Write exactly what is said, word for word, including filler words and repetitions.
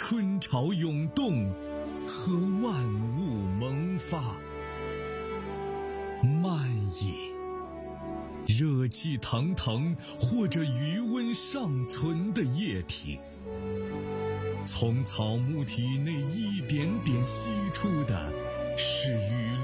春潮涌动和万物萌发。慢饮，热气腾腾或者余温尚存的液体，从草木体内一点点析出的是雨